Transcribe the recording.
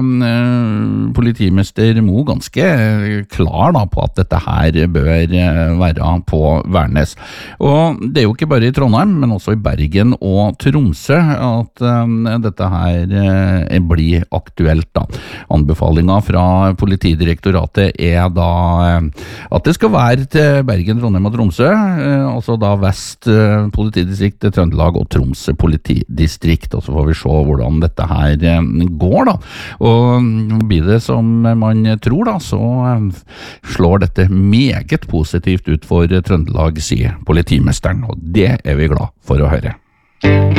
politimester Mo ganske klar da, på at dette her bør være på Værnes. Og det jo ikke bare i Trondheim, men også i Bergen og Tromsø at dette her blir aktuelt da. Anbefalingen fra Politidirektoratet da at det skal være til Bergen, Trondheim og Tromsø, altså da Vest politidistrikt, Trøndelag og Tromsø politidistrikt, og så får vi se hvordan dette her går da. Og blir det som man tror da, så slår dette meget positivt ut for Trøndelag, sier politimesteren, og det vi glad for å høre.